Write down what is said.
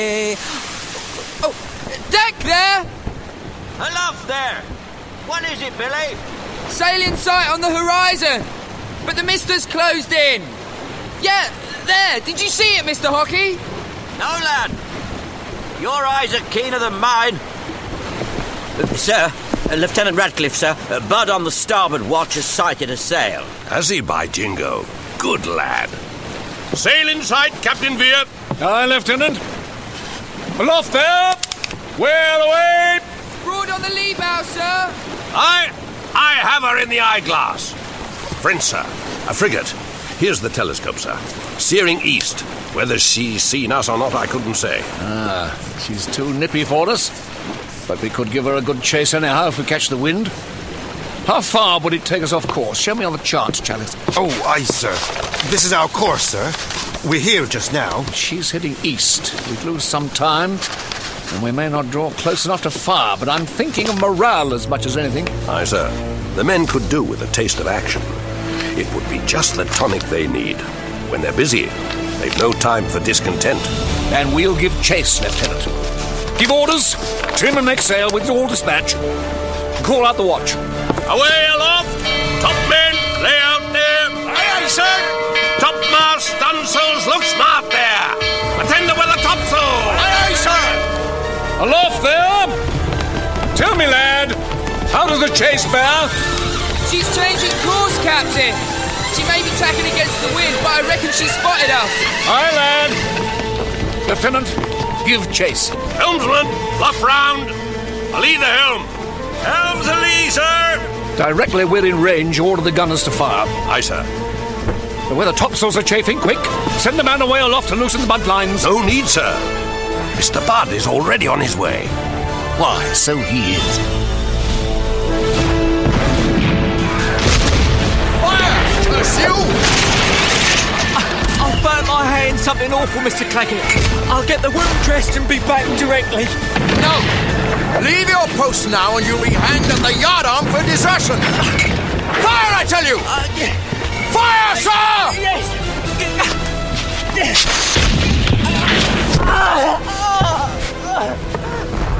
Oh, deck there! Aloft there! What is it, Billy? Sail in sight on the horizon, but the mister's closed in. Yeah, there. Did you see it, Mr. Hockey? No, lad. Your eyes are keener than mine. Sir, Lieutenant Radcliffe, sir. Bud on the starboard watch has sighted a sail. Has he, by jingo? Good lad. Sail in sight, Captain Veer. Aye, Lieutenant. Aloft there! Well away! Broad on the lee bow, sir. I have her in the eyeglass. Friend, sir, a frigate. Here's the telescope, sir. Steering east. Whether she's seen us or not, I couldn't say. She's too nippy for us. But we could give her a good chase anyhow if we catch the wind. How far would it take us off course? Show me on the chart, Chalice. Oh, aye, sir. This is our course, sir. We're here just now. She's heading east. We'd lose some time, and we may not draw close enough to fire, but I'm thinking of morale as much as anything. Aye, sir. The men could do with a taste of action. It would be just the tonic they need. When they're busy, they've no time for discontent. And we'll give chase, Lieutenant. Give orders. Trim and make sail with all dispatch. Call out the watch. Away aloft! Top men, lay out there! Aye, aye, sir! Topmast, stunsails, look smart there! Attend to weather topsail! Aye, aye, sir! Aloft there! Tell me, lad, how does the chase bear? She's changing course, Captain. She may be tacking against the wind, but I reckon she spotted us. Aye, lad. Lieutenant, give chase. Helmsman, luff round! Alee the helm! Helm's alee, sir! Directly within range, order the gunners to fire. Aye, sir. The weather topsails are chafing, quick. Send the man away aloft to loosen the buntlines. No need, sir. Mr. Budd is already on his way. Why, so he is. Fire! Curse you! I've burnt my hand something awful, Mr. Claggett. I'll get the wound dressed and be back directly. No! Leave your post now and you'll be hanged at the yardarm for desertion! Fire, I tell you!